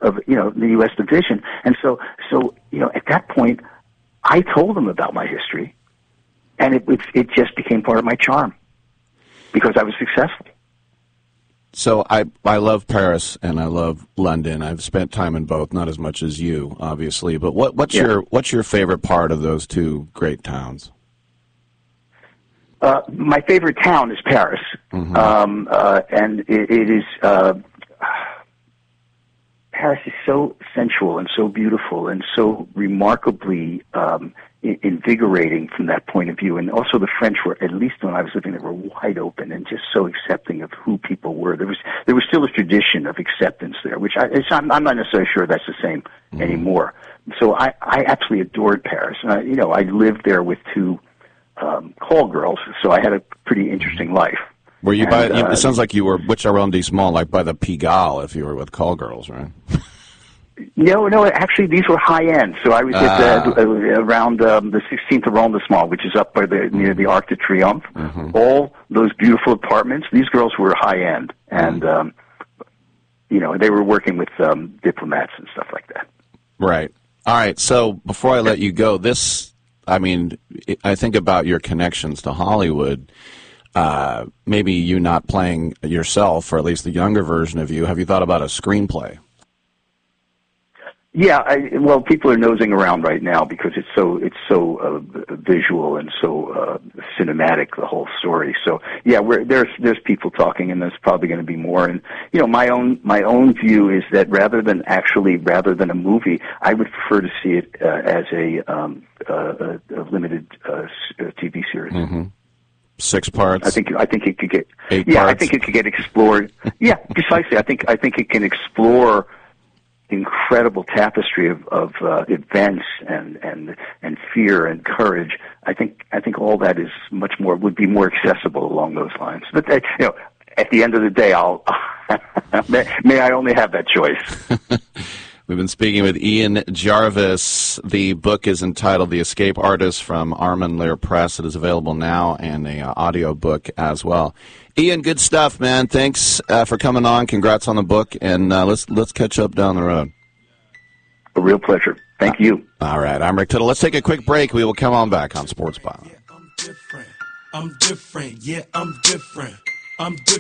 the U.S. division. And so at that point, I told them about my history, and it just became part of my charm because I was successful. So I love Paris and I love London. I've spent time in both, not as much as you, obviously. But what's your favorite part of those two great towns? My favorite town is Paris, and it is. Paris is so sensual and so beautiful and so remarkably invigorating from that point of view. And also the French were, at least when I was living there, were wide open and just so accepting of who people were. There was still a tradition of acceptance there, which I'm not necessarily sure that's the same anymore. So I absolutely adored Paris. I lived there with two call girls, so I had a pretty interesting life. Were you it sounds like you were which arrondissement, like by the Pigalle, if you were with call girls, right? No, actually these were high end. So I was around the 16th arrondissement, which is up by near the Arc de Triomphe. All those beautiful apartments. These girls were high end, and they were working with diplomats and stuff like that. Right. All right. So before I let you go, I think about your connections to Hollywood. Maybe you not playing yourself, or at least the younger version of you. Have you thought about a screenplay? Yeah, well, people are nosing around right now because it's so visual and so cinematic, the whole story. So yeah, there's people talking, and there's probably going to be more. And my own view is that rather than a movie, I would prefer to see it as a limited TV series. 6 parts. I think it could get 8 parts. I think it could get explored. Yeah, precisely. I think it can explore incredible tapestry of events and fear and courage. I think all that is would be more accessible along those lines. But at the end of the day, may I only have that choice. We've been speaking with Ian Jarvis. The book is entitled The Escape Artist from Armand Lear Press. It is available now, and an audio book as well. Ian, good stuff, man. Thanks for coming on. Congrats on the book, and let's catch up down the road. A real pleasure. Thank you. All right, I'm Rick Tittle. Let's take a quick break. We will come on back on Sports Byline. I'm different. Yeah, I'm different. I'm different.